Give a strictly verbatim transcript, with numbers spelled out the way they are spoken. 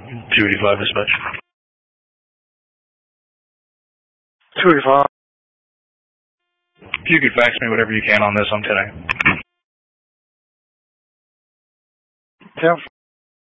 two eighty-five dispatch. two eighty-five. If you could fax me whatever you can on this, I'm kidding. ten